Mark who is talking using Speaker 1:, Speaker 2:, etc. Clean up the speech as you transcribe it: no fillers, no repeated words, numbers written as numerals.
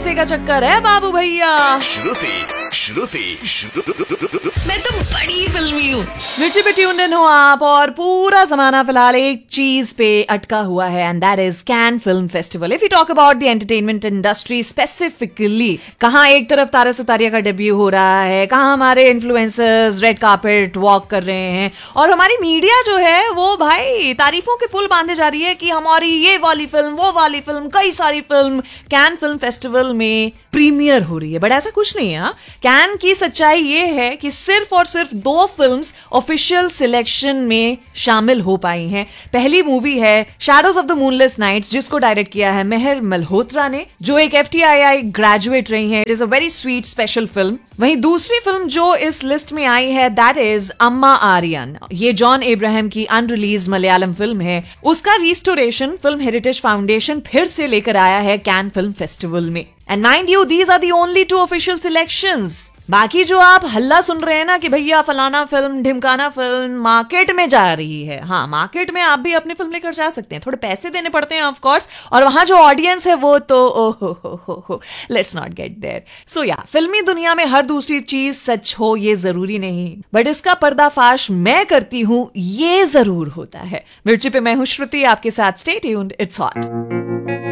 Speaker 1: पैसे का चक्कर है बाबू भैया।
Speaker 2: मैं तो बड़ी फिल्मी हूँ।
Speaker 1: मिर्ची पे ट्यून्ड इन हो आप, और पूरा जमाना फिलहाल एक चीज पे अटका हुआ है, and that is can film festival. If you talk about the entertainment industry specifically, कहाँ एक तरफ तारा सुतारिया का डेब्यू हो रहा है, कहाँ हमारे इन्फ्लुएंसर्स रेड कार्पेट वॉक कर रहे हैं, और हमारी मीडिया जो है वो भाई तारीफों के पुल बांधे जा रही है कि हमारी ये वाली फिल्म, वो वाली फिल्म, कई सारी फिल्म कैन फिल्म फेस्टिवल में प्रीमियर हो रही है। बट ऐसा कुछ नहीं है। कैन की सच्चाई ये है कि सिर्फ और सिर्फ 2 फिल्म्स ऑफिशियल सिलेक्शन में शामिल हो पाई हैं। पहली मूवी है shadows of the moonless nights, जिसको डायरेक्ट किया है मेहर मल्होत्रा ने, जो एक FTII ग्रेजुएट रही हैं। It is a very sweet special film. वहीं दूसरी फिल्म जो इस लिस्ट में आई है दैट इज अम्मा आर्यन। ये जॉन एब्राहम की अनरिलीज मलयालम फिल्म है। उसका रिस्टोरेशन फिल्म हेरिटेज फाउंडेशन फिर से लेकर आया है कैन फिल्म फेस्टिवल में। And mind you, these are the only 2 official selections. बाकी जो आप हल्ला सुन रहे हैं ना कि भैया फलाना फिल्म ढिमकाना फिल्म मार्केट में जा रही है, हाँ मार्केट में आप भी अपनी फिल्म लेकर जा सकते हैं, थोड़े पैसे देने पड़ते हैं ऑफ कोर्स, और वहां जो ऑडियंस है वो तो ओहो, लेट्स नॉट गेट देयर। सो या, फिल्मी दुनिया में हर दूसरी चीज सच हो ये जरूरी नहीं, बट इसका पर्दाफाश मैं करती हूं ये जरूर होता है। मिर्ची पे मैं हूं श्रुति, आपके साथ। Stay tuned, it's hot.